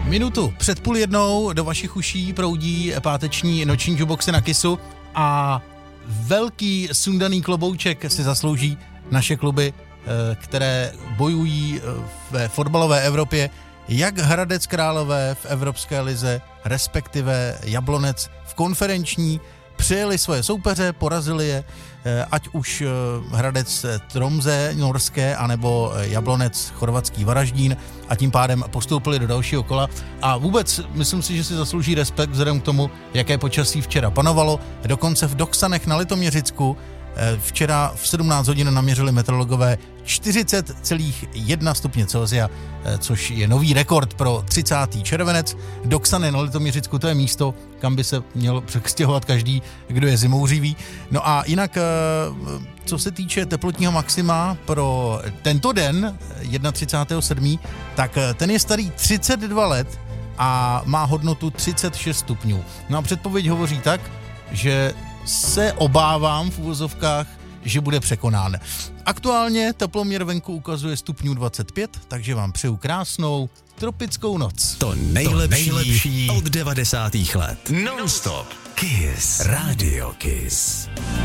Minutu před 12:30 do vašich uší proudí páteční noční jukeboxy na Kissu a velký sundaný klobouček si zaslouží naše kluby, které bojují ve fotbalové Evropě, jak Hradec Králové v Evropské lize, respektive Jablonec v konferenční. Přijeli svoje soupeře, porazili je, ať už Hradec Tromze norské, anebo Jablonec chorvatský Varaždín, a tím pádem postoupili do dalšího kola. A vůbec myslím si, že si zaslouží respekt vzhledem k tomu, jaké počasí včera panovalo. Dokonce v Doksanech na Litoměřicku včera v 17 hodin naměřili meteorologové 40,1 stupně Celsia, což je nový rekord pro 30. červenec. Doksany na Litoměřicku, to je místo, kam by se měl přestěhovat každý, kdo je zimouřivý. No a jinak, co se týče teplotního maxima pro tento den, 31.7., tak ten je starý 32 let a má hodnotu 36 stupňů. No a předpověď hovoří tak, že se obávám v uvozovkách, že bude překonán. Aktuálně teploměr venku ukazuje stupňů 25, takže vám přeju krásnou tropickou noc. To nejlepší od 90. let. Non-stop. Kiss. Radio Kiss.